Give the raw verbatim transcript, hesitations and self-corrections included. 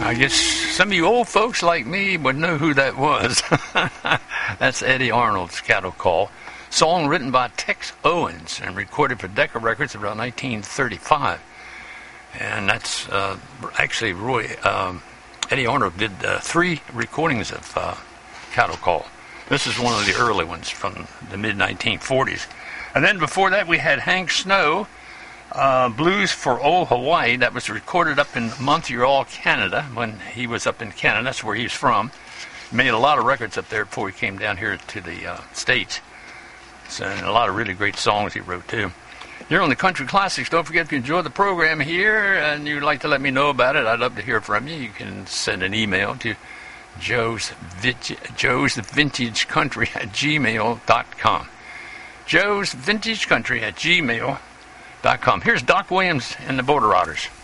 I guess some of you old folks like me would know who that was. That's Eddie Arnold's Cattle Call. Song written by Tex Owens and recorded for Decca Records around nineteen thirty-five. And that's uh, actually Roy, um, Eddie Arnold did uh, three recordings of uh, Cattle Call. This is one of the early ones from the mid nineteen forties. And then before that we had Hank Snow, Uh, Blues for Old Hawaii. That was recorded up in Montreal, Canada, when he was up in Canada. That's where he's from. Made a lot of records up there before he came down here to the uh, States. So, and a lot of really great songs he wrote, too. You're on the Country Classics. Don't forget, if you enjoy the program here and you'd like to let me know about it, I'd love to hear from you. You can send an email to Joe's, Joe's Vintage Country at gmail dot com. Joe's Vintage Country at gmail dot com. Here's Doc Williams and the Border Rotters.